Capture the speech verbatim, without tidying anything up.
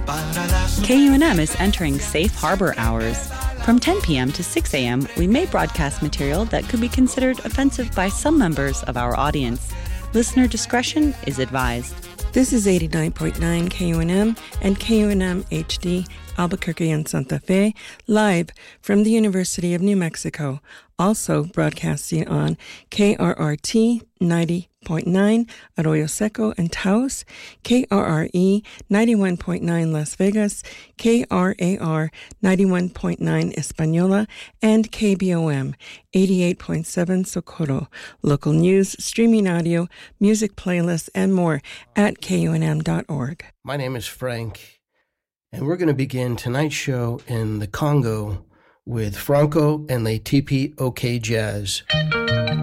K U N M is entering safe harbor hours. From ten p.m. to six a.m., we may broadcast material that could be considered offensive by some members of our audience. Listener discretion is advised. This is eighty-nine point nine K U N M and K U N M H D, Albuquerque and Santa Fe, live from the University of New Mexico. Also broadcasting on K R R T ninety point nine Arroyo Seco and Taos, K R R E ninety-one point nine Las Vegas, K R A R ninety-one point nine Española, and K B O M eighty-eight point seven Socorro. Local news, streaming audio, music playlists, and more at K U N M dot org. My name is Frank, and we're going to begin tonight's show in the Congo with Franco and Le Tipi OK Jazz.